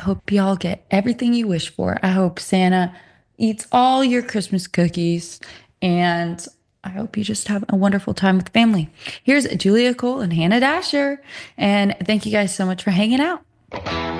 hope y'all get everything you wish for. I hope Santa eats all your Christmas cookies, and I hope you just have a wonderful time with family. Here's Julia Cole and Hannah Dasher, and thank you guys so much for hanging out.